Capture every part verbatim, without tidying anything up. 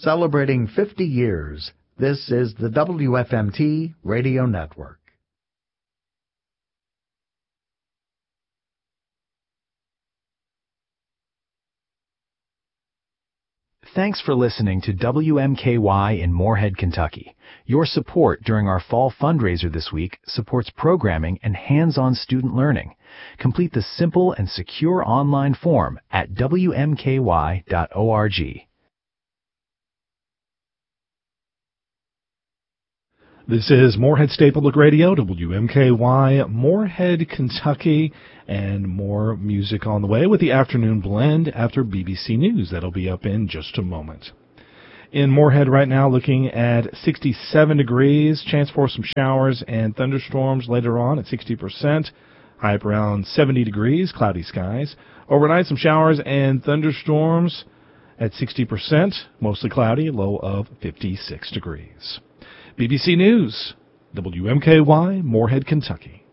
Celebrating fifty years, this is the W F M T Radio Network. Thanks for listening to W M K Y in Moorhead, Kentucky. Your support during our fall fundraiser this week supports programming and hands-on student learning. Complete the simple and secure online form at W M K Y dot org. This is Moorhead State Public Radio, W M K Y, Moorhead, Kentucky, and more music on the way with the afternoon blend after B B C News. That'll be up in just a moment. In Moorhead right now, looking at sixty-seven degrees, chance for some showers and thunderstorms later on at sixty percent. High up around seventy degrees, cloudy skies. Overnight, some showers and thunderstorms at sixty percent, mostly cloudy, low of fifty-six degrees. B B C News, W M K Y, Moorhead, Kentucky.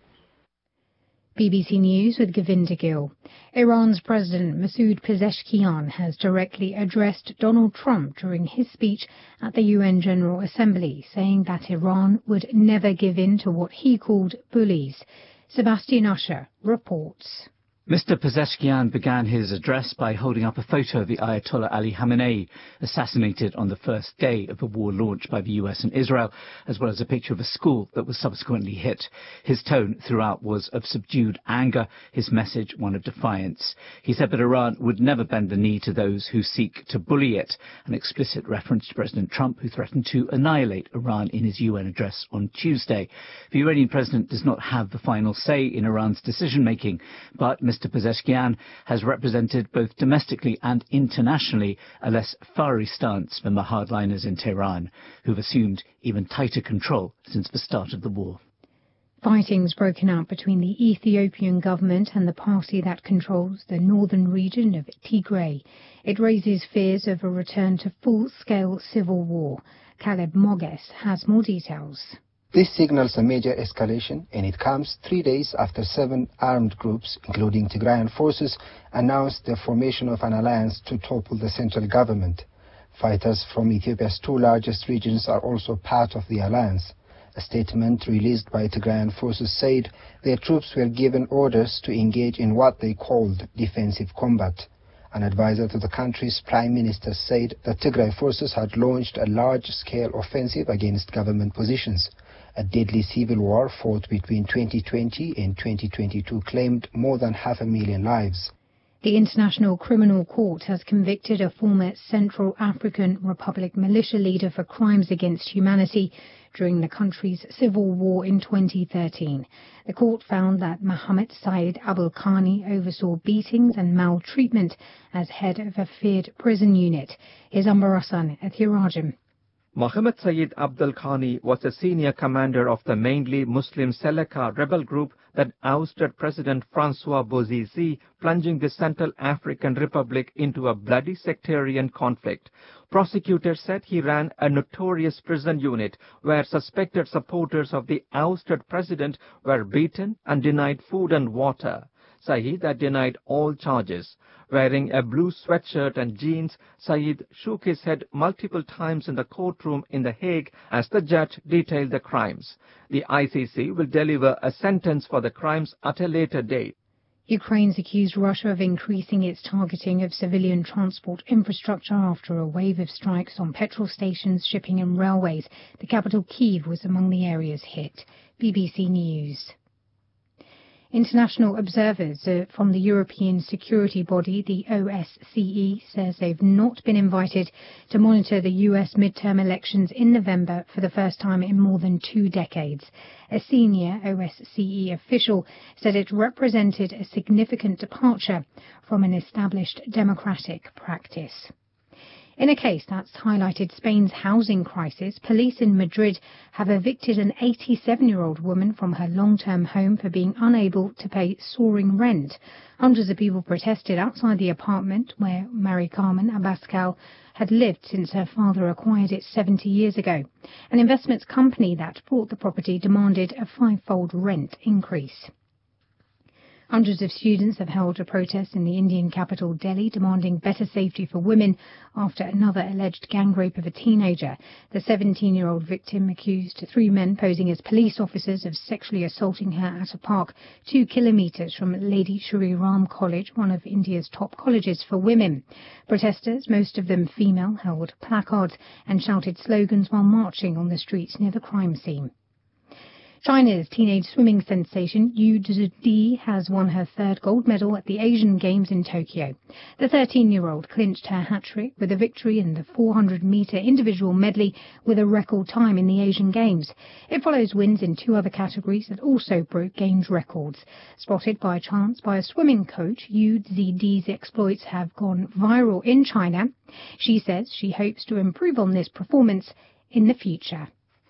B B C News with Govinda Gill. Iran's President Masoud Pezeshkian has directly addressed Donald Trump during his speech at the U N General Assembly, saying that Iran would never give in to what he called bullies. Sebastian Usher reports. Mister Pezeshkian began his address by holding up a photo of the Ayatollah Ali Khamenei, assassinated on the first day of the war launched by the U S and Israel, as well as a picture of a school that was subsequently hit. His tone throughout was of subdued anger, his message one of defiance. He said that Iran would never bend the knee to those who seek to bully it, an explicit reference to President Trump, who threatened to annihilate Iran in his U N address on Tuesday. The Iranian president does not have the final say in Iran's decision-making, but Mister Pezeshkian has represented both domestically and internationally a less fiery stance than the hardliners in Tehran, who've assumed even tighter control since the start of the war. Fighting's broken out between the Ethiopian government and the party that controls the northern region of Tigray. It raises fears of a return to full-scale civil war. Caleb Moges has more details. This signals a major escalation, and it comes three days after seven armed groups, including Tigrayan forces, announced the formation of an alliance to topple the central government. Fighters from Ethiopia's two largest regions are also part of the alliance. A statement released by Tigrayan forces said their troops were given orders to engage in what they called defensive combat. An advisor to the country's prime minister said the Tigray forces had launched a large-scale offensive against government positions. A deadly civil war fought between twenty twenty and twenty twenty-two claimed more than half a million lives. The International Criminal Court has convicted a former Central African Republic militia leader for crimes against humanity during the country's civil war in twenty thirteen. The court found that Mohammed Said Abdulkhani oversaw beatings and maltreatment as head of a feared prison unit. Here's Ambarasan Ethirajim. Mohammed Said Abdulkhani was a senior commander of the mainly Muslim Seleka rebel group that ousted President Francois Bozize, plunging the Central African Republic into a bloody sectarian conflict. Prosecutors said he ran a notorious prison unit where suspected supporters of the ousted president were beaten and denied food and water. Said had denied all charges. Wearing a blue sweatshirt and jeans, Said shook his head multiple times in the courtroom in The Hague as the judge detailed the crimes. The I C C will deliver a sentence for the crimes at a later date. Ukraine's accused Russia of increasing its targeting of civilian transport infrastructure after a wave of strikes on petrol stations, shipping and railways. The capital, Kyiv, was among the areas hit. B B C News. International observers uh, from the European security body, the O S C E, says they've not been invited to monitor the U S midterm elections in November for the first time in more than two decades. A senior O S C E official said it represented a significant departure from an established democratic practice. In a case that's highlighted Spain's housing crisis, police in Madrid have evicted an eighty-seven-year-old woman from her long-term home for being unable to pay soaring rent. Hundreds of people protested outside the apartment where Mari Carmen Abascal had lived since her father acquired it seventy years ago. An investments company that bought the property demanded a five-fold rent increase. Hundreds of students have held a protest in the Indian capital Delhi demanding better safety for women after another alleged gang rape of a teenager. The seventeen-year-old victim accused three men posing as police officers of sexually assaulting her at a park two kilometres from Lady Shri Ram College, one of India's top colleges for women. Protesters, most of them female, held placards and shouted slogans while marching on the streets near the crime scene. China's teenage swimming sensation Yu Zhidi has won her third gold medal at the Asian Games in Tokyo. The thirteen-year-old clinched her hat-trick with a victory in the four hundred metre individual medley with a record time in the Asian Games. It follows wins in two other categories that also broke Games records. Spotted by chance by a swimming coach, Yu Zhidi's exploits have gone viral in China. She says she hopes to improve on this performance in the future.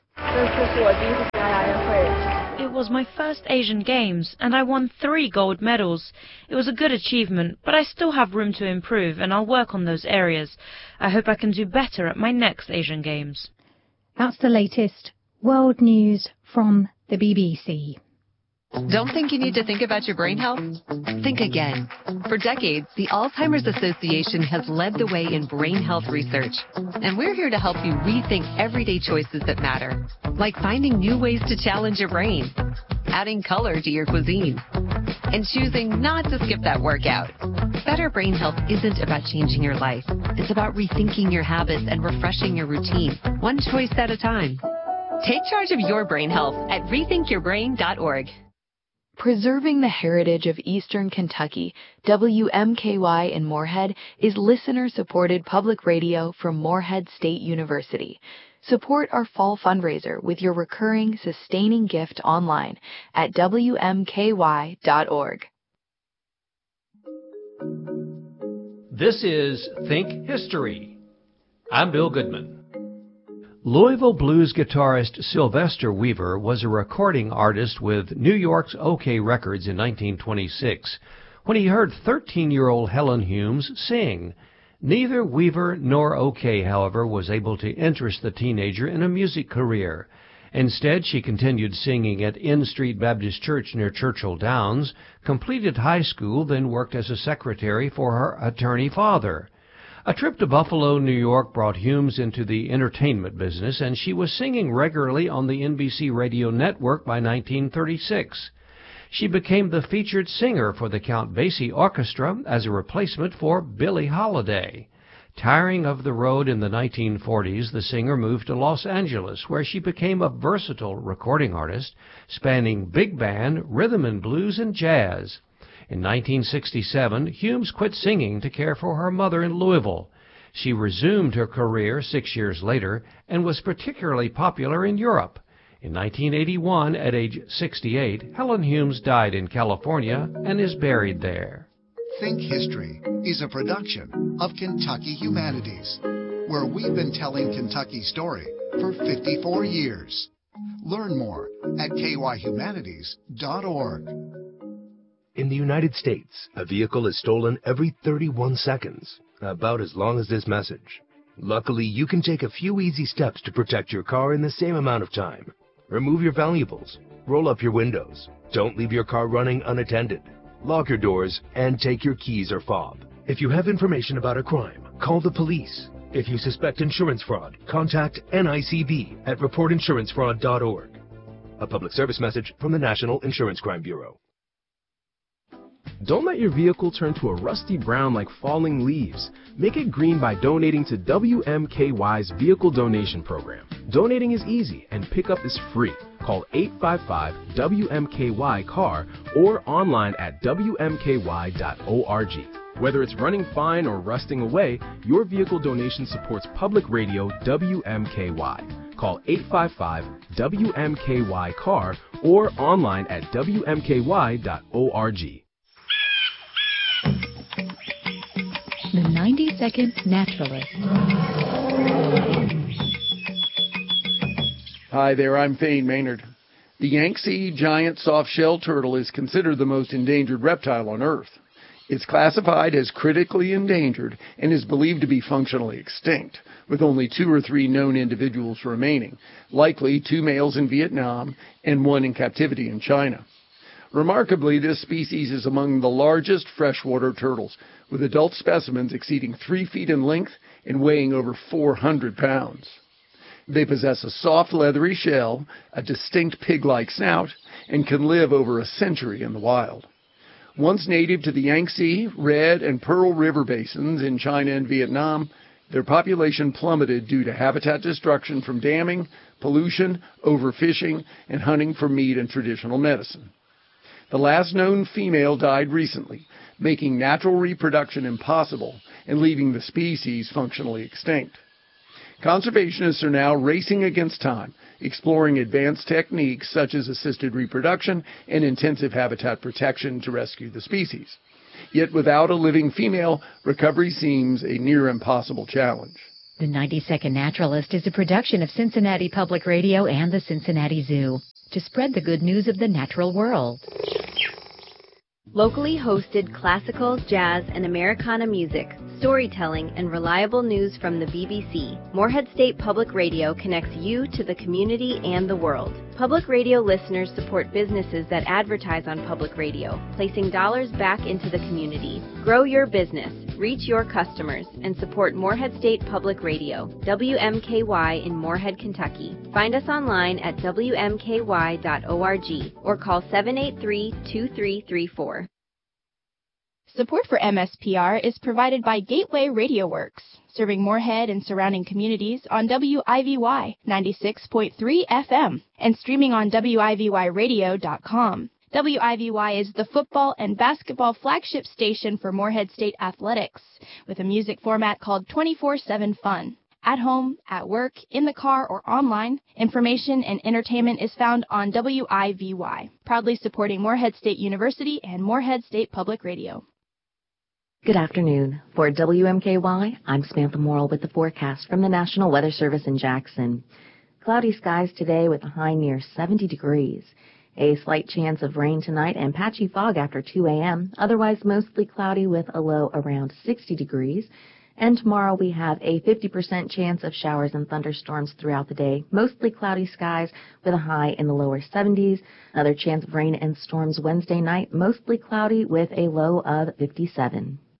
It was my first Asian Games, and I won three gold medals. It was a good achievement, but I still have room to improve, and I'll work on those areas. I hope I can do better at my next Asian Games. That's the latest world news from the B B C. Don't think you need to think about your brain health? Think again. For decades, the Alzheimer's Association has led the way in brain health research. And we're here to help you rethink everyday choices that matter, like finding new ways to challenge your brain, adding color to your cuisine, and choosing not to skip that workout. Better brain health isn't about changing your life. It's about rethinking your habits and refreshing your routine, one choice at a time. Take charge of your brain health at rethink your brain dot org. Preserving the heritage of Eastern Kentucky, W M K Y in Moorhead is listener-supported public radio from Moorhead State University. Support our fall fundraiser with your recurring, sustaining gift online at W M K Y dot org. This is Think History. I'm Bill Goodman. Louisville blues guitarist Sylvester Weaver was a recording artist with New York's OK Records in nineteen twenty-six when he heard thirteen-year-old Helen Humes sing. Neither Weaver nor OK, however, was able to interest the teenager in a music career. Instead, she continued singing at N Street Baptist Church near Churchill Downs, completed high school, then worked as a secretary for her attorney father. A trip to Buffalo, New York brought Humes into the entertainment business, and she was singing regularly on the N B C radio network by nineteen thirty-six. She became the featured singer for the Count Basie Orchestra as a replacement for Billie Holiday. Tiring of the road in the nineteen forties, the singer moved to Los Angeles, where she became a versatile recording artist, spanning big band, rhythm and blues, and jazz. In nineteen sixty-seven, Humes quit singing to care for her mother in Louisville. She resumed her career six years later and was particularly popular in Europe. In nineteen eighty-one, at age sixty-eight, Helen Humes died in California and is buried there. Think History is a production of Kentucky Humanities, where we've been telling Kentucky's story for fifty-four years. Learn more at K Y humanities dot org. In the United States, a vehicle is stolen every thirty-one seconds, about as long as this message. Luckily, you can take a few easy steps to protect your car in the same amount of time. Remove your valuables, roll up your windows, don't leave your car running unattended, lock your doors, and take your keys or fob. If you have information about a crime, call the police. If you suspect insurance fraud, contact N I C B at report insurance fraud dot org. A public service message from the National Insurance Crime Bureau. Don't let your vehicle turn to a rusty brown like falling leaves. Make it green by donating to W M K Y's Vehicle Donation Program. Donating is easy and pickup is free. Call eight five five W M K Y C A R or online at W M K Y dot org. Whether it's running fine or rusting away, your vehicle donation supports public radio W M K Y. Call eight five five W M K Y C A R or online at W M K Y dot org. The ninety second Naturalist. Hi there, I'm Thane Maynard. The Yangtze giant soft-shell turtle is considered the most endangered reptile on Earth. It's classified as critically endangered and is believed to be functionally extinct, with only two or three known individuals remaining, likely two males in Vietnam and one in captivity in China. Remarkably, this species is among the largest freshwater turtles, with adult specimens exceeding three feet in length and weighing over four hundred pounds. They possess a soft, leathery shell, a distinct pig-like snout, and can live over a century in the wild. Once native to the Yangtze, Red, and Pearl River basins in China and Vietnam, their population plummeted due to habitat destruction from damming, pollution, overfishing, and hunting for meat and traditional medicine. The last known female died recently, making natural reproduction impossible and leaving the species functionally extinct. Conservationists are now racing against time, exploring advanced techniques such as assisted reproduction and intensive habitat protection to rescue the species. Yet without a living female, recovery seems a near impossible challenge. The ninety-second Naturalist is a production of Cincinnati Public Radio and the Cincinnati Zoo to spread the good news of the natural world. Locally hosted classical, jazz, and Americana music, storytelling, and reliable news from the B B C, Morehead State Public Radio connects you to the community and the world. Public radio listeners support businesses that advertise on public radio, placing dollars back into the community. Grow your business, reach your customers, and support Morehead State Public Radio, W M K Y in Morehead, Kentucky. Find us online at W M K Y dot org or call seven eight three, two three three four. Support for M S P R is provided by Gateway Radio Works, serving Morehead and surrounding communities on W I V Y ninety-six point three F M and streaming on W I V Y radio dot com. W I V Y is the football and basketball flagship station for Morehead State Athletics, with a music format called twenty-four seven Fun. At home, at work, in the car, or online, information and entertainment is found on W I V Y, proudly supporting Morehead State University and Morehead State Public Radio. Good afternoon. For W M K Y, I'm Samantha Morrill with the forecast from the National Weather Service in Jackson. Cloudy skies today with a high near seventy degrees. A slight chance of rain tonight and patchy fog after two a.m., otherwise mostly cloudy with a low around sixty degrees. And tomorrow we have a fifty percent chance of showers and thunderstorms throughout the day, mostly cloudy skies with a high in the lower seventies. Another chance of rain and storms Wednesday night, mostly cloudy with a low of fifty-seven.